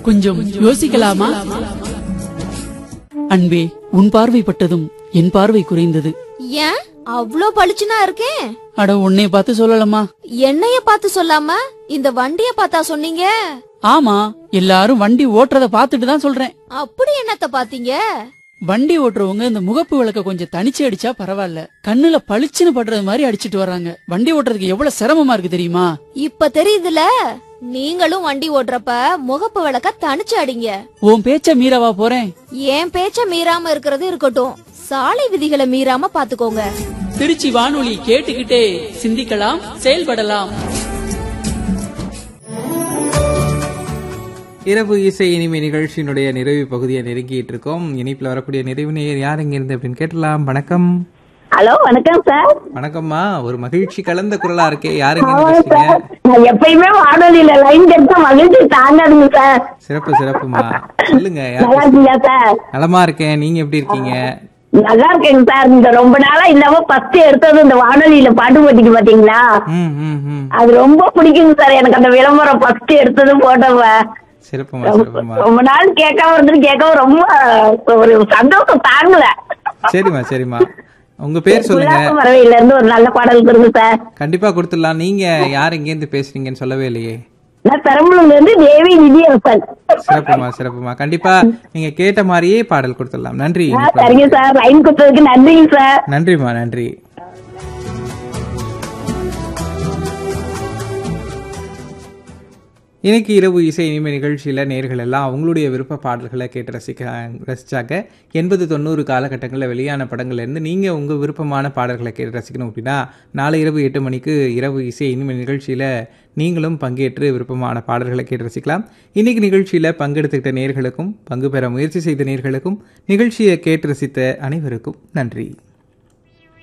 கொஞ்சம் யோசிக்கலாமா? அன்பே, உன் பார்வைப்பட்டதும் என் பார்வை குறைந்தது. ஏன் அவ்ளோ பளிச்சுனா இருக்கேன்? அட, உன்னை பார்த்து சொல்லலாமா? என்னைய பார்த்து சொல்லாம இந்த வண்டிய பார்த்தா சொன்னீங்க? ஆமா, எல்லாரும் வண்டி ஓட்டுறத பாத்துட்டு தான் சொல்றேன். அப்படி என்னத்த பாத்தீங்க? வண்டி ஓட்டுறவங்க இந்த முகப்பு விளக்க கொஞ்சம் தனிச்சு அடிச்சா பரவாயில்ல, கண்ணுல பளிச்சுன்னு படுறது மாதிரி அடிச்சிட்டு வர்றாங்க. வண்டி ஓட்டுறதுக்கு எவ்வளவு சிரமமா இருக்கு தெரியுமா? இப்ப தெரியுதுல. நீங்களும் வண்டி ஓட்டுறப்ப முகப்பு விளக்க தனிச்சு அடிங்க. உன் பேச்ச மீறவா போறேன்? என் பேச்ச மீறாம இருக்கிறது இருக்கட்டும், சாலை விதிகளை மீறாம பாத்துக்கோங்க. திருச்சி வானொலி கேட்டுக்கிட்டே சிந்திக்கலாம், செயல்படலாம். இரவு இசை இனிமை நிகழ்ச்சியினுடைய நிறைவு பகுதியை நெருங்கிட்டு இருக்கோம். இனிப்புல வரக்கூடிய நிறைவு நேயர் யார் எங்க இருந்து அப்படின்னு கேட்டலாம். வணக்கம். ஹலோ, வணக்கம் சார். வணக்கம்மா. ஒரு மகிழ்ச்சி கலந்த குரலா இருக்கே, யாருங்க பேசுறீங்க? நான் எப்பயுமே வானொலியில லைன் கிடைச்சா மகிழ்ச்சி தாங்காதுங்க சார். சிறப்பு சிறப்புமா, சொல்லுங்க. நல்லா இருக்கீங்களா சார்? நலமா இருக்கேன், நீங்க எப்படி இருக்கீங்க? நல்லா இருக்கேங்க சார். இந்த ரொம்ப நாளா இல்லாம ஃபர்ஸ்ட் எடுத்தது இந்த வானொலியில பாட்டு போட்டிக்கு பாத்தீங்களா, அது ரொம்ப பிடிக்குங்க சார் எனக்கு. அந்த விளம்பரம் ஃபர்ஸ்ட் எடுத்ததும் போட்டவ சிறப்புமா சிறப்புமா. ரொம்ப நாள் கேட்காம இருந்துட்டு கேட்காம ரொம்ப ஒரு சந்தோஷம் தாங்கல. சரிம்மா சரிம்மா, உங்க பேர் சொல்லுங்க. மரவையில இருந்து ஒரு நல்ல பாடல் கொடுங்க சார். கண்டிப்பா கொடுத்துடலாம். நீங்க யார் எங்க இருந்து பேசுறீங்கன்னு சொல்லவே இல்லையே. நான் பெரம்பலூர்ல இருந்து தேவி நிதியரசன். சிறப்புமா சிறப்புமா, கண்டிப்பா நீங்க கேட்ட மாதிரியே பாடல் கொடுத்துடலாம். நன்றி. சரிங்க சார், லைன் கொடுத்ததுக்கு நன்றிங்க சார். நன்றிமா, நன்றி. இன்னைக்கு இரவு இசை இனிமை நிகழ்ச்சியில் நேர்கள் எல்லாம் அவங்களுடைய விருப்ப பாடல்களை கேட்டு ரசிச்சாங்க. 80-90 காலகட்டங்களில் வெளியான படங்கள்லேருந்து நீங்கள் உங்கள் விருப்பமான பாடல்களை கேட்டு ரசிக்கணும் அப்படின்னா நாளை இரவு 8 மணிக்கு இரவு இசை இனிமை நிகழ்ச்சியில் நீங்களும் பங்கேற்று விருப்பமான பாடல்களை கேட்டு ரசிக்கலாம். இன்னைக்கு நிகழ்ச்சியில் பங்கெடுத்துக்கிட்ட நேர்களுக்கும் பங்கு பெற முயற்சி செய்த நேர்களுக்கும் நிகழ்ச்சியை கேட்டு ரசித்த அனைவருக்கும் நன்றி.